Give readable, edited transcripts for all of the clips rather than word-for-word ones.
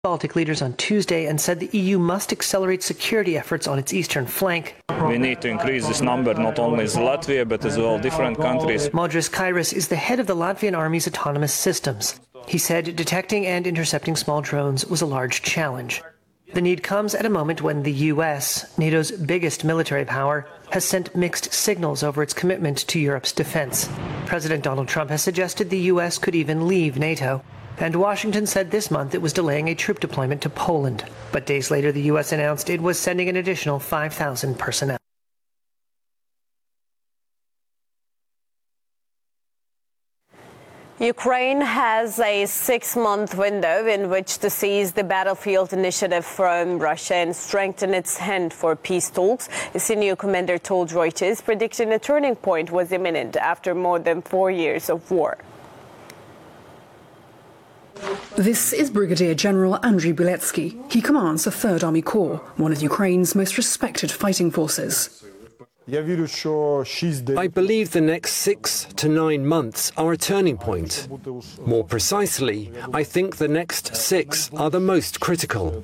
Baltic leaders on Tuesday and said the EU must accelerate security efforts on its eastern flank. We need to increase this number, not only as Latvia, but as well different countries. Modris Kairis is the head of the Latvian Army's autonomous systems. He said detecting and intercepting small drones was a large challenge. The need comes at a moment when the US, NATO's biggest military power, has sent mixed signals over its commitment to Europe's defense. President Donald Trump has suggested the US could even leave NATO. And Washington said this month it was delaying a troop deployment to Poland. But days later, the U.S. announced it was sending an additional 5,000 personnel. Ukraine has a 6-month window in which to seize the battlefield initiative from Russia and strengthen its hand for peace talks. A senior commander told Reuters, predicting a turning point was imminent after more than 4 years of war. This is Brigadier General Andriy Beletsky. He commands the 3rd Army Corps, one of Ukraine's most respected fighting forces. I believe the next 6 to 9 months are a turning point. More precisely, I think the next 6 are the most critical.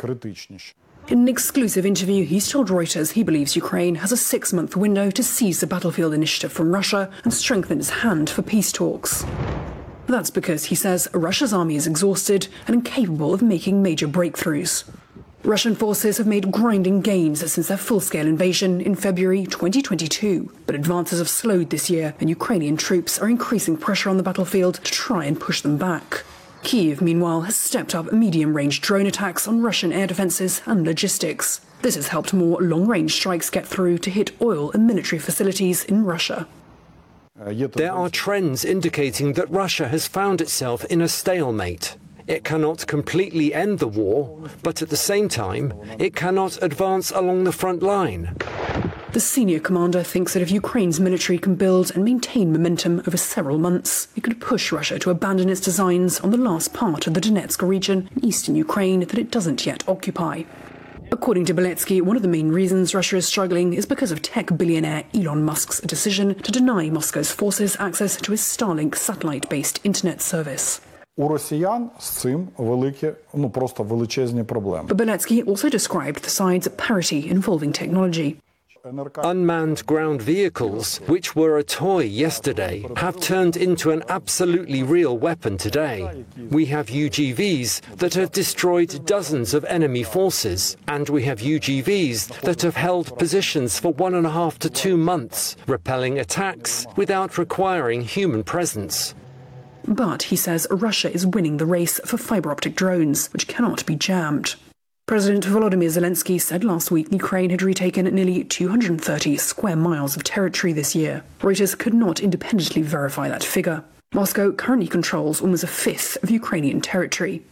In an exclusive interview, he's told Reuters he believes Ukraine has a 6-month window to seize the battlefield initiative from Russia and strengthen its hand for peace talks. That's because, he says, Russia's army is exhausted and incapable of making major breakthroughs. Russian forces have made grinding gains since their full-scale invasion in February 2022, but advances have slowed this year and Ukrainian troops are increasing pressure on the battlefield to try and push them back. Kyiv, meanwhile, has stepped up medium-range drone attacks on Russian air defences and logistics. This has helped more long-range strikes get through to hit oil and military facilities in Russia. There are trends indicating that Russia has found itself in a stalemate. It cannot completely end the war, but at the same time, it cannot advance along the front line. The senior commander thinks that if Ukraine's military can build and maintain momentum over several months, it could push Russia to abandon its designs on the last part of the Donetsk region in eastern Ukraine that it doesn't yet occupy. According to Beletsky, one of the main reasons Russia is struggling is because of tech billionaire Elon Musk's decision to deny Moscow's forces access to his Starlink satellite-based internet service. У росіян з цим просто величезні проблеми. But Beletsky also described the side's parity involving technology. Unmanned ground vehicles, which were a toy yesterday, have turned into an absolutely real weapon today. We have UGVs that have destroyed dozens of enemy forces, and we have UGVs that have held positions for 1.5 to 2 months, repelling attacks without requiring human presence. But, he says, Russia is winning the race for fibre-optic drones, which cannot be jammed. President Volodymyr Zelensky said last week Ukraine had retaken nearly 230 square miles of territory this year. Reuters could not independently verify that figure. Moscow currently controls almost a fifth of Ukrainian territory.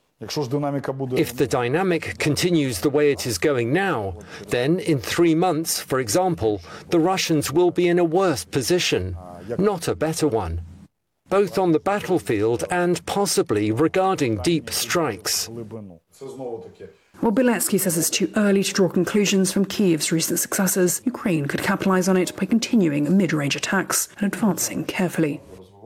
If the dynamic continues the way it is going now, then in 3 months, for example, the Russians will be in a worse position, not a better one, both on the battlefield and possibly regarding deep strikes. While Beletsky says it's too early to draw conclusions from Kyiv's recent successes, Ukraine could capitalize on it by continuing mid-range attacks and advancing carefully.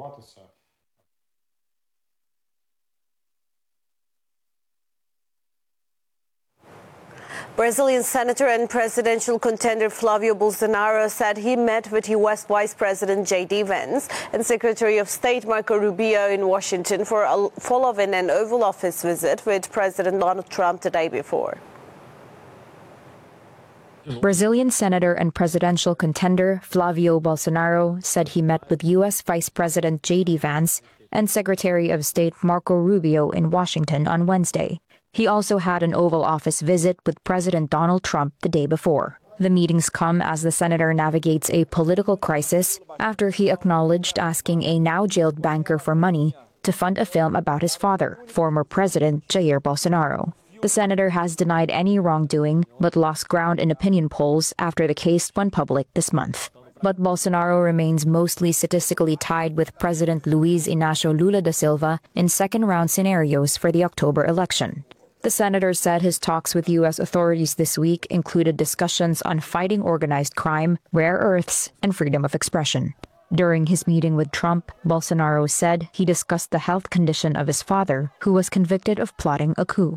Brazilian Senator and presidential contender Flavio Bolsonaro said he met with U.S. Vice President J.D. Vance and Secretary of State Marco Rubio in Washington following an Oval Office visit with President Donald Trump the day before. Brazilian Senator and presidential contender Flavio Bolsonaro said he met with U.S. Vice President J.D. Vance and Secretary of State Marco Rubio in Washington on Wednesday. He also had an Oval Office visit with President Donald Trump the day before. The meetings come as the senator navigates a political crisis after he acknowledged asking a now-jailed banker for money to fund a film about his father, former President Jair Bolsonaro. The senator has denied any wrongdoing but lost ground in opinion polls after the case went public this month. But Bolsonaro remains mostly statistically tied with President Luiz Inácio Lula da Silva in second-round scenarios for the October election. The senator said his talks with U.S. authorities this week included discussions on fighting organized crime, rare earths, and freedom of expression. During his meeting with Trump, Bolsonaro said he discussed the health condition of his father, who was convicted of plotting a coup.